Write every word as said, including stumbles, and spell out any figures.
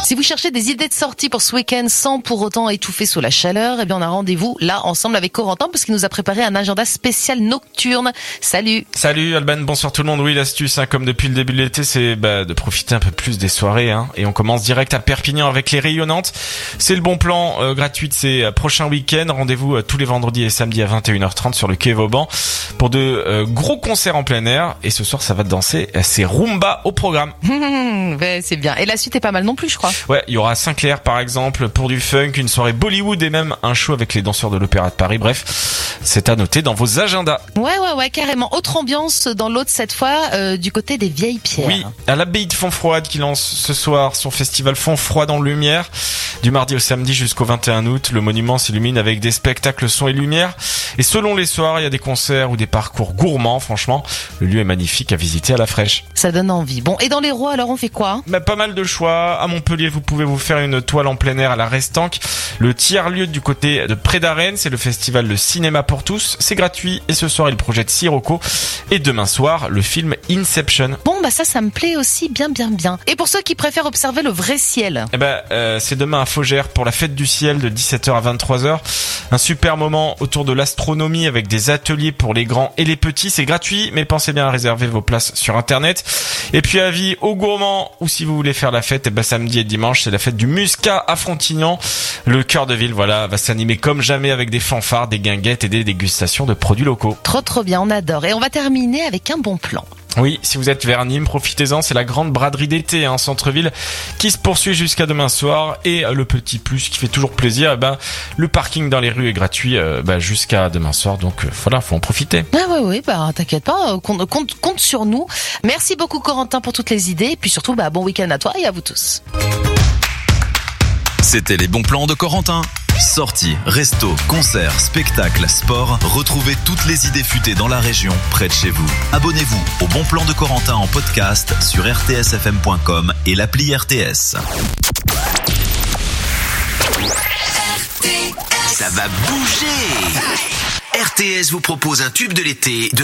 Si vous cherchez des idées de sortie pour ce week-end sans pour autant étouffer sous la chaleur, eh bien on a rendez-vous là ensemble avec Corentin parce qu'il nous a préparé un agenda spécial nocturne. Salut. Salut Alban, bonsoir tout le monde. Oui, l'astuce, hein, comme depuis le début de l'été, c'est bah, de profiter un peu plus des soirées. Hein, et on commence direct à Perpignan avec les Rayonnantes. C'est le bon plan euh, gratuit de ces euh, prochains week-ends. Rendez-vous euh, tous les vendredis et samedis à vingt et une heures trente sur le quai Vauban pour de euh, gros concerts en plein air. Et ce soir, ça va danser. C'est Rumba au programme. Ouais, c'est bien. Et la suite est pas mal non plus, je crois. Ouais, il y aura Saint-Clair par exemple pour du funk, une soirée Bollywood et même un show avec les danseurs de l'Opéra de Paris. Bref, c'est à noter dans vos agendas. Ouais, ouais, ouais, carrément. Autre ambiance dans l'autre cette fois, euh, du côté des Vieilles Pierres. Oui, à l'abbaye de Fontfroide qui lance ce soir son festival Fontfroide en lumière. Du mardi au samedi jusqu'au vingt et un août, le monument s'illumine avec des spectacles son et lumière. Et selon les soirs, il y a des concerts ou des parcours gourmands. Franchement, le lieu est magnifique à visiter à la fraîche. Ça donne envie. Bon, et dans l'Hérault, alors on fait quoi? Bah, pas mal de choix. À Montpellier, vous pouvez vous faire une toile en plein air à la Restanque. Le tiers-lieu du côté de près d'Arène, c'est le festival Le Cinéma pour tous. C'est gratuit et ce soir, il projette Sirocco. Et demain soir, le film Inception. Bon, bah ça, ça me plaît aussi bien, bien, bien. Et pour ceux qui préfèrent observer le vrai ciel? Eh ben, euh, c'est demain à Faugères pour la fête du ciel de dix-sept heures à vingt-trois heures. Un super moment autour de l'astronomie avec des ateliers pour les grands et les petits. C'est gratuit, mais pensez bien à réserver vos places sur Internet. Et puis avis aux gourmands, ou si vous voulez faire la fête, eh ben, samedi et dimanche, c'est la fête du Muscat à Frontignan. Le cœur de ville, voilà, va s'animer comme jamais avec des fanfares, des guinguettes et des dégustations de produits locaux. Trop, trop bien, on adore. Et on va terminer avec un bon plan. Oui, si vous êtes vers Nîmes, profitez-en, c'est la grande braderie d'été, hein, centre-ville, qui se poursuit jusqu'à demain soir. Et le petit plus qui fait toujours plaisir, eh ben, le parking dans les rues est gratuit euh, bah, jusqu'à demain soir, donc euh, voilà, faut en profiter. Ah ouais, ouais, bah t'inquiète pas, compte, compte, compte sur nous. Merci beaucoup Corentin pour toutes les idées, et puis surtout, bah, bon week-end à toi et à vous tous. C'était les bons plans de Corentin. Sorties, restos, concerts, spectacles, sport, retrouvez toutes les idées futées dans la région, près de chez vous. Abonnez-vous au Bon Plan de Corentin en podcast sur r t s f m point com et l'appli R T S. Ça va bouger. R T S vous propose un tube de l'été de la